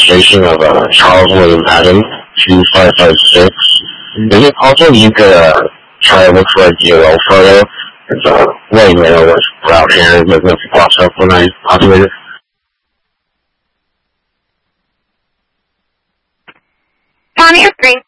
illustration of Charles William Adams 2556. Is it possible you could try to look for a DLL photo? It's way later with brown hair with no spots up when I populated. On your screen.